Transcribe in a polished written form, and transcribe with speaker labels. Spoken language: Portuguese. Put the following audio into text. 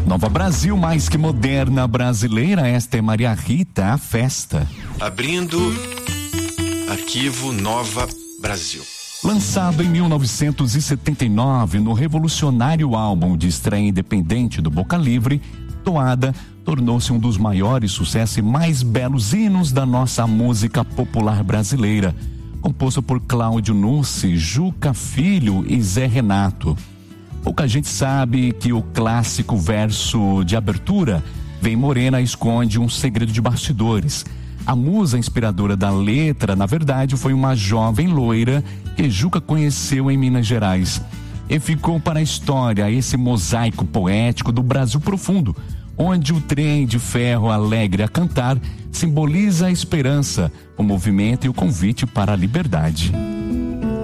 Speaker 1: Nova Brasil, mais que moderna brasileira, esta é Maria Rita, a festa.
Speaker 2: Abrindo arquivo Nova Brasil.
Speaker 1: Lançado em 1979 no revolucionário álbum de estreia independente do Boca Livre, Toada tornou-se um dos maiores sucessos e mais belos hinos da nossa música popular brasileira, composto por Cláudio Nucci, Juca Filho e Zé Renato. Pouca gente sabe que o clássico verso de abertura, Vem Morena, esconde um segredo de bastidores. A musa inspiradora da letra, na verdade, foi uma jovem loira que Juca conheceu em Minas Gerais. E ficou para a história esse mosaico poético do Brasil profundo, onde o trem de ferro alegre a cantar simboliza a esperança, o movimento e o convite para a liberdade.